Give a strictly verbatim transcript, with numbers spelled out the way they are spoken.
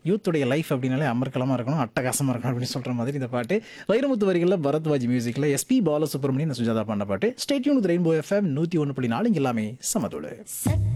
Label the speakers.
Speaker 1: யூத்துடைய life அப்படின்னாலே அமர்க்கலமாக இருக்கணும், அட்டகாசமாக இருக்கணும் அப்படின்னு சொல்கிற மாதிரி இந்த பாட்டு. வைரமுத்து வரிகளில் பரத்வாஜ் மியூசிக்கில் எஸ்பி பாலசுப்ரமணியன் சுஜாதா பாடின பாட்டு. ஸ்டேட்யூன் வித் ரெயின்போ எஃப்எம் நூற்றி ஒன்று புள்ளி நாலு இங்கே எல்லாமே சமதோடு.